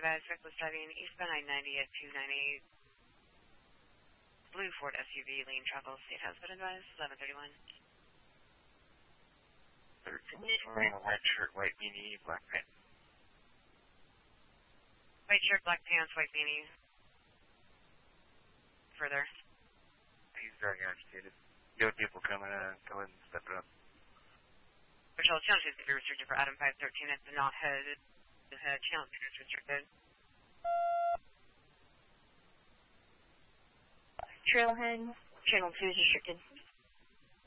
advised, reckless driving eastbound I-90 at 298. Blue Ford SUV, lane travel, state has been advised, 1131. 13, white shirt, white beanie, black pants. White shirt, black pants, white beanie. Further. He's very agitated. You have people coming in, go ahead and step it up. Patrol, channel 2 is restricted for Adam 513 at the Knothead. Channel 2 is restricted. Trailhead, channel 2 is restricted.